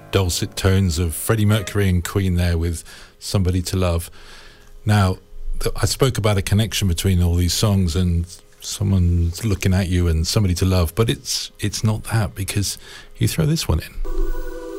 dulcet tones of Freddie Mercury and Queen there with Somebody to Love. Now, I spoke about a connection between all these songs and someone's looking at you and Somebody to Love, but it's not that, because you throw this one in.